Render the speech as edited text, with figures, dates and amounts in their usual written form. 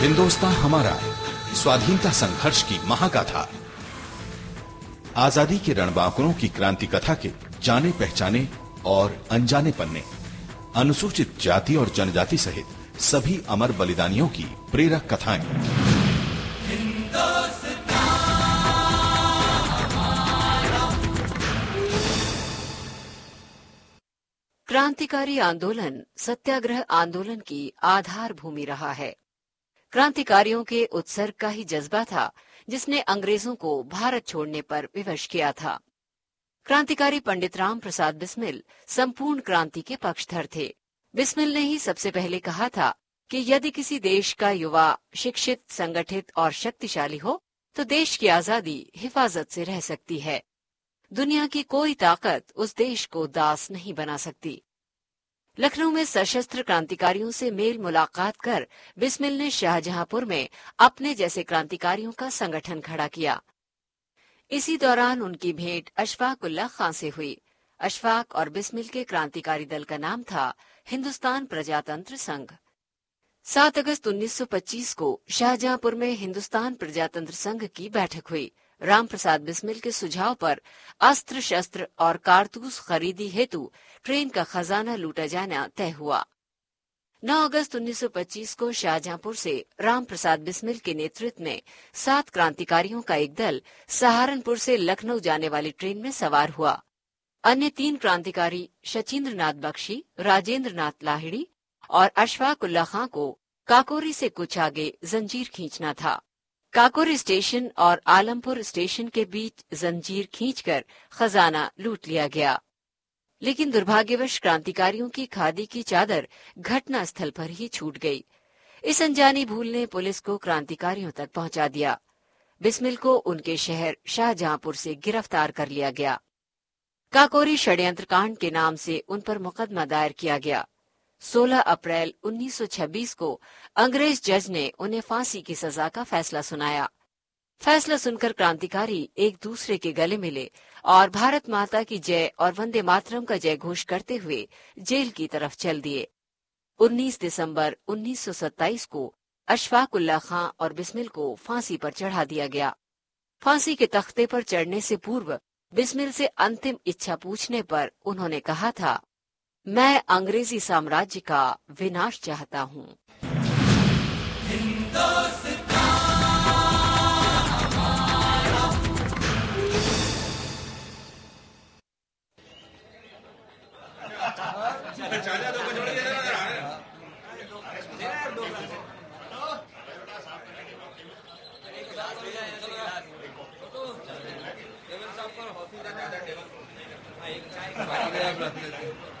हिंदुस्तान हमारा, स्वाधीनता संघर्ष की महागाथा। आजादी के रणबांकुरों की क्रांति कथा के जाने पहचाने और अनजाने पन्ने, अनुसूचित जाति और जनजाति सहित सभी अमर बलिदानियों की प्रेरक कथाएं। क्रांतिकारी आंदोलन सत्याग्रह आंदोलन की आधार भूमि रहा है। क्रांतिकारियों के उत्सर्ग का ही जज्बा था जिसने अंग्रेजों को भारत छोड़ने पर विवश किया था। क्रांतिकारी पंडित राम प्रसाद बिस्मिल संपूर्ण क्रांति के पक्षधर थे। बिस्मिल ने ही सबसे पहले कहा था कि यदि किसी देश का युवा शिक्षित, संगठित और शक्तिशाली हो तो देश की आजादी हिफाजत से रह सकती है। दुनिया की कोई ताकत उस देश को दास नहीं बना सकती। लखनऊ में सशस्त्र क्रांतिकारियों से मेल मुलाकात कर बिस्मिल ने शाहजहांपुर में अपने जैसे क्रांतिकारियों का संगठन खड़ा किया। इसी दौरान उनकी भेंट अशफाक उल्लाह खां से हुई। अशफाक और बिस्मिल के क्रांतिकारी दल का नाम था हिंदुस्तान प्रजातंत्र संघ। 7 अगस्त 1925 को शाहजहांपुर में हिंदुस्तान प्रजातंत्र संघ की बैठक हुई। राम प्रसाद बिस्मिल के सुझाव पर अस्त्र शस्त्र और कारतूस खरीदी हेतु ट्रेन का खजाना लूटा जाना तय हुआ। 9 अगस्त 1925 को शाहजहांपुर से राम प्रसाद बिस्मिल के नेतृत्व में 7 क्रांतिकारियों का एक दल सहारनपुर से लखनऊ जाने वाली ट्रेन में सवार हुआ। अन्य 3 क्रांतिकारी शचीन्द्र नाथ बख्शी, राजेंद्र नाथ लाहिड़ी और अशफाक उल्लाह खां को काकोरी से कुछ आगे जंजीर खींचना था। काकोरी स्टेशन और आलमपुर स्टेशन के बीच जंजीर खींचकर खजाना लूट लिया गया। लेकिन दुर्भाग्यवश क्रांतिकारियों की खादी की चादर घटना स्थल पर ही छूट गई। इस अनजानी भूल ने पुलिस को क्रांतिकारियों तक पहुंचा दिया। बिस्मिल को उनके शहर शाहजहांपुर से गिरफ्तार कर लिया गया। काकोरी षड्यंत्र कांड के नाम से उन पर मुकदमा दायर किया गया। 16 अप्रैल 1926 को अंग्रेज जज ने उन्हें फांसी की सजा का फैसला सुनाया। फैसला सुनकर क्रांतिकारी एक दूसरे के गले मिले और भारत माता की जय और वंदे मातरम का जय घोष करते हुए जेल की तरफ चल दिए। 19 दिसंबर 1927 को अशफाक उल्लाह खां और बिस्मिल को फांसी पर चढ़ा दिया गया। फांसी के तख्ते पर चढ़ने से पूर्व बिस्मिल से अंतिम इच्छा पूछने पर उन्होंने कहा था, मैं अंग्रेजी साम्राज्य का विनाश चाहता हूँ। एक चाय